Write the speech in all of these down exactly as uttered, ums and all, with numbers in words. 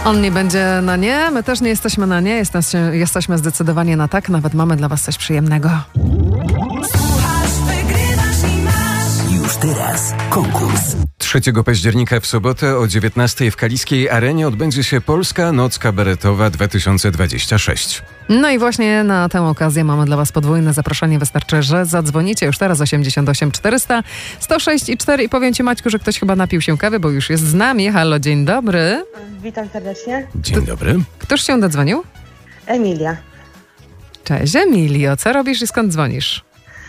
On nie będzie na nie, my też nie jesteśmy na nie, jesteśmy, jesteśmy zdecydowanie na tak, nawet mamy dla was coś przyjemnego. Słuchasz, wygrywasz i masz. Już teraz konkurs. trzeciego października w sobotę o dziewiętnastej w Kaliskiej Arenie odbędzie się Polska Noc Kabaretowa dwa tysiące dwadzieścia sześć. No i właśnie na tę okazję mamy dla was podwójne zaproszenie. Wystarczy, że zadzwonicie już teraz osiemdziesiąt osiem czterysta sto sześć i cztery i powiem ci, Maćku, że ktoś chyba napił się kawy, bo już jest z nami. Halo, dzień dobry. Witam serdecznie. Dzień dobry. Któż się dodzwonił? Emilia. Cześć Emilio, co robisz i skąd dzwonisz?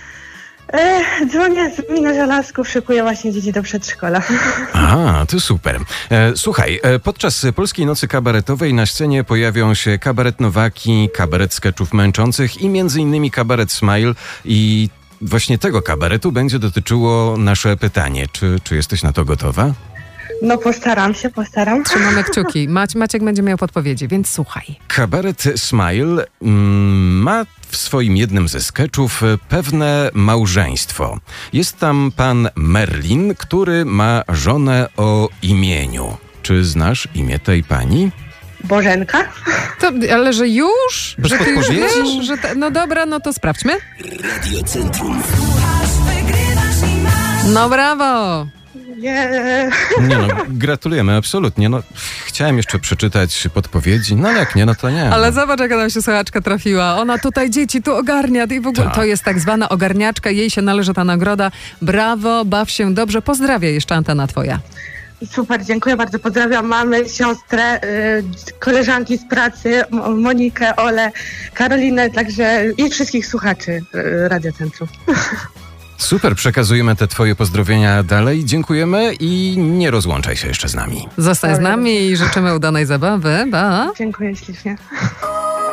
E, dzwonię z Gminy Żelazków, szykuję właśnie dzieci do przedszkola. A, to super. E, słuchaj, e, podczas Polskiej Nocy Kabaretowej na scenie pojawią się kabaret Nowaki, kabaret skeczów męczących i między innymi kabaret Smile i właśnie tego kabaretu będzie dotyczyło nasze pytanie. Czy, czy jesteś na to gotowa? No postaram się, postaram. Trzymamy kciuki. Mac, Maciek będzie miał podpowiedzi, więc słuchaj. Kabaret Smile mm, ma w swoim jednym ze skeczów pewne małżeństwo. Jest tam pan Merlin, który ma żonę o imieniu. Czy znasz imię tej pani? Bożenka? To, ale że już? Bez że ty już podpowiedzi? wiesz? Że te, no dobra, no to sprawdźmy. Radio Centrum. Słuchasz, wygrywasz i masz. No brawo! Nie. Nie no, gratulujemy, absolutnie. No, chciałem jeszcze przeczytać podpowiedzi, no ale jak nie, no to nie. Ale no. zobacz, jaka nam się słuchaczka trafiła. Ona tutaj dzieci, tu ogarnia i w ogóle Tak. to jest tak zwana ogarniaczka. Jej się należy ta nagroda. Brawo, baw się dobrze. Pozdrawiam jeszcze antena twoja. Super, dziękuję bardzo. Pozdrawiam mamy, siostrę, y, koleżanki z pracy, Mo- Monikę, Olę, Karolinę, także i wszystkich słuchaczy y, Radio Centrum. Super, przekazujemy te twoje pozdrowienia dalej. Dziękujemy i nie rozłączaj się jeszcze z nami. Zostań z Dobra. nami i życzymy udanej zabawy. Pa! Dziękuję ślicznie.